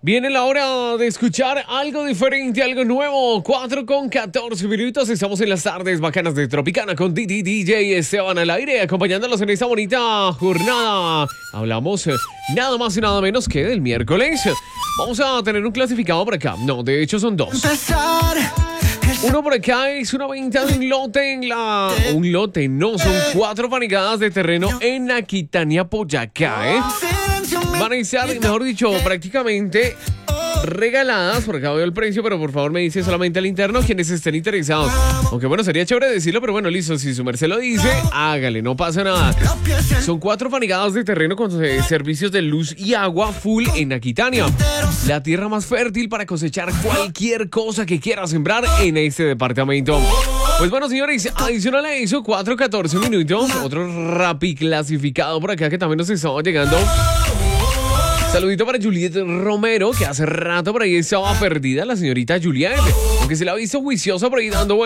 Viene la hora de escuchar algo diferente, algo nuevo. 4:14 minutos. Estamos en las tardes bacanas de Tropicana con DJ Esteban al aire, acompañándolos en esta bonita jornada. Hablamos nada más y nada menos que del miércoles. Vamos a tener un clasificado por acá. No, de hecho son dos. Uno por acá es una venta de un lote Un lote, no, son 4 panicadas de terreno en Aquitania, Boyacá, Van a estar, mejor dicho, prácticamente regaladas. Por acá veo el precio, pero por favor me dice solamente al interno quienes estén interesados. Aunque bueno, sería chévere decirlo, pero bueno, listo, si su merced lo dice, hágale, no pasa nada. Son 4 panicadas de terreno con servicios de luz y agua full en Aquitania, la tierra más fértil para cosechar cualquier cosa que quiera sembrar en este departamento. Pues bueno, señores, adicional a eso, 4:14 minutos, otro rapi clasificado por acá que también nos estaba llegando. Saludito para Juliet Romero, que hace rato por ahí estaba perdida, la señorita Juliet, aunque se la ha visto juiciosa por ahí dando